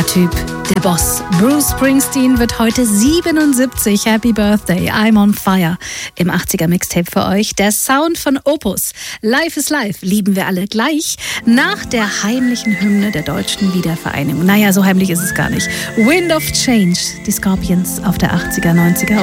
Typ, der Boss. Bruce Springsteen wird heute 77. Happy Birthday, I'm on fire. Im 80er Mixtape für euch. Der Sound von Opus. Life is Life lieben wir alle gleich. Nach der heimlichen Hymne der deutschen Wiedervereinigung. Naja, so heimlich ist es gar nicht. Wind of Change, die Scorpions auf der 80er, 90er